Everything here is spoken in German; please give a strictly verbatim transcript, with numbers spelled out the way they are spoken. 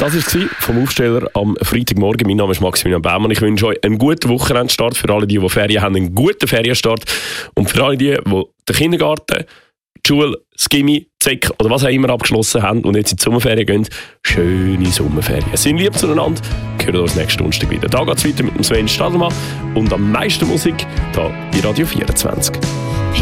Das war es vom Aufsteller am Freitagmorgen. Mein Name ist Maximilian Baumann. Ich wünsche euch einen guten Wochenendstart. Für alle, die, die Ferien haben, einen guten Ferienstart. Und für alle, die, die den Kindergarten, die Schule, das Gimmi, Zeck oder was auch immer abgeschlossen haben und jetzt in die Sommerferien gehen, schöne Sommerferien. Sind lieb zueinander. Wir hören uns nächsten Donnerstag wieder. Da geht es weiter mit dem Sven Stadelmann und am meisten Musik hier bei Radio vierundzwanzig.